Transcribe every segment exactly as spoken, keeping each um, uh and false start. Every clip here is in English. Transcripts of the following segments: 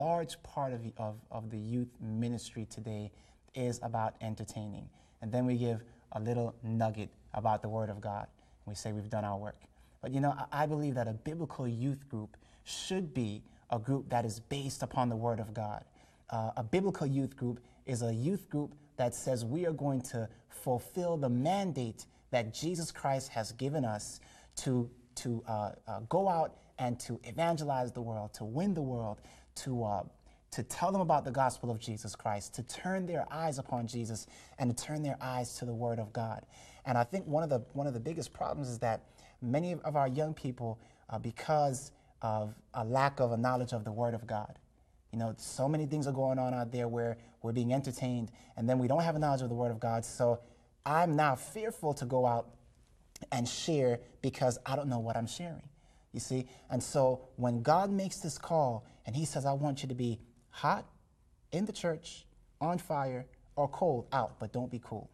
large part of, of, of the youth ministry today is about entertaining. And then we give a little nugget about the Word of God. And we say we've done our work. But, you know, I, I believe that a biblical youth group should be a group that is based upon the Word of God. Uh, a biblical youth group is a youth group that says we are going to fulfill the mandate that Jesus Christ has given us to, to uh, uh, go out and to evangelize the world, to win the world, to, uh, to tell them about the gospel of Jesus Christ, to turn their eyes upon Jesus and to turn their eyes to the Word of God. And I think one of the, one of the biggest problems is that many of our young people, uh, because of a lack of a knowledge of the Word of God, you know, so many things are going on out there where we're being entertained and then we don't have a knowledge of the Word of God. So I'm now fearful to go out and share because I don't know what I'm sharing, you see? And so when God makes this call and he says, I want you to be hot in the church, on fire, or cold out, but don't be cool.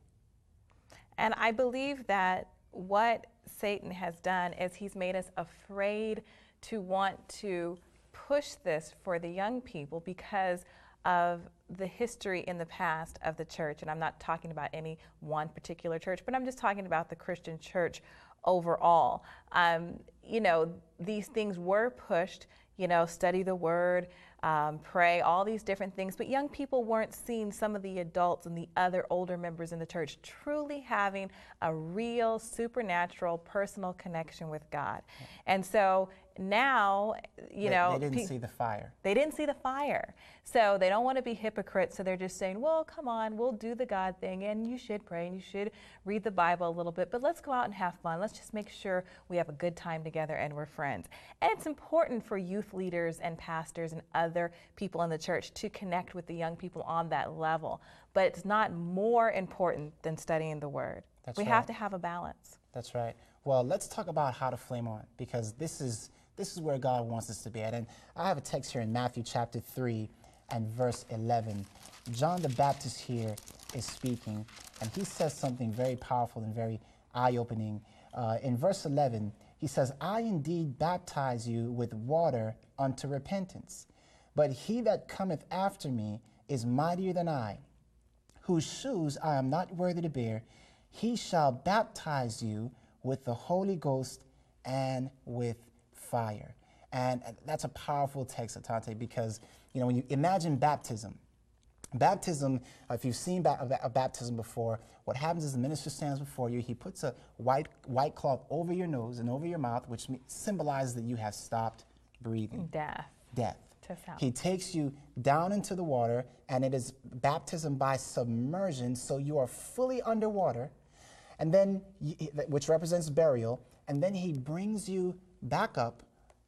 And I believe that what Satan has done is he's made us afraid to want to push this for the young people because of the history in the past of the church. And I'm not talking about any one particular church, but I'm just talking about the Christian church overall. Um, you know, these things were pushed, you know, study the Word, um, pray, all these different things. But young people weren't seeing some of the adults and the other older members in the church truly having a real supernatural personal connection with God. And so now, you they, know, they didn't see the fire. They didn't see the fire. So they don't want to be hypocrites. So they're just saying, well, come on, we'll do the God thing. And you should pray and you should read the Bible a little bit. But let's go out and have fun. Let's just make sure we have a good time together and we're friends. And it's important for youth leaders and pastors and other people in the church to connect with the young people on that level. But it's not more important than studying the Word. That's we right. have to have a balance. That's right. Well, let's talk about how to flame on, because this is this is where God wants us to be at. And I have a text here in Matthew chapter three and verse eleven. John the Baptist here is speaking, and he says something very powerful and very eye-opening. Uh, in verse eleven, he says, I indeed baptize you with water unto repentance, but he that cometh after me is mightier than I, whose shoes I am not worthy to bear. He shall baptize you with the Holy Ghost and with fire. And that's a powerful text, Atante, because, you know, when you imagine baptism, baptism, if you've seen ba a baptism before, what happens is the minister stands before you. He puts a white, white cloth over your nose and over your mouth, which symbolizes that you have stopped breathing. Death. Death. To he takes you down into the water, and it is baptism by submersion, so you are fully underwater, and then, which represents burial, and then he brings you back up,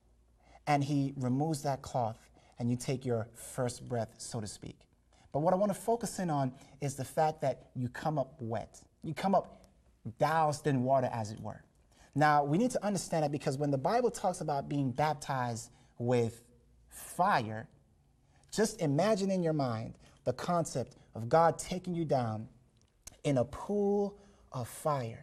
and he removes that cloth, and you take your first breath, so to speak. But what I want to focus in on is the fact that you come up wet. You come up doused in water, as it were. Now, we need to understand that, because when the Bible talks about being baptized with fire, just imagine in your mind the concept of God taking you down in a pool of fire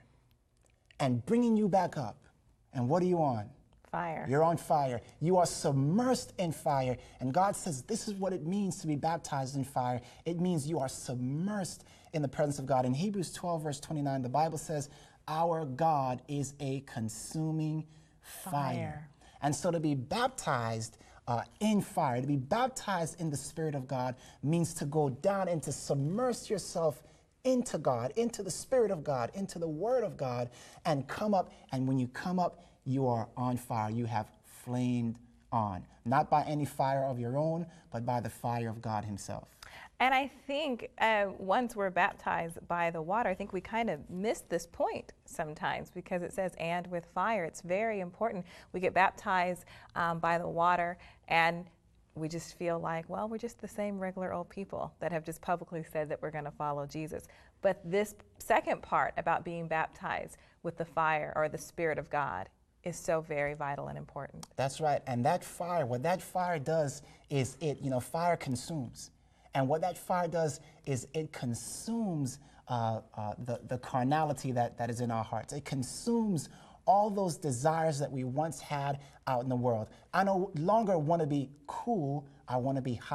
and bringing you back up. And what are you on? Fire. You're on fire. You are submersed in fire. And God says this is what it means to be baptized in fire. It means you are submersed in the presence of God. In Hebrews twelve, verse twenty-nine, the Bible says, our God is a consuming fire. fire. And so to be baptized uh, in fire, to be baptized in the Spirit of God, means to go down and to submerge yourself into God, into the Spirit of God, into the Word of God, and come up. And when you come up, you are on fire. You have flamed on, not by any fire of your own, but by the fire of God himself. And I think uh, once we're baptized by the water, I think we kind of miss this point sometimes, because it says, and with fire. It's very important. We get baptized um, by the water, and we just feel like, well, we're just the same regular old people that have just publicly said that we're going to follow Jesus. But this second part about being baptized with the fire or the Spirit of God is so very vital and important. That's right. And that fire, what that fire does is it, you know, fire consumes. And what that fire does is it consumes uh, uh, the, the carnality that, that is in our hearts. It consumes all those desires that we once had out in the world. I no longer want to be cool, I want to be hot.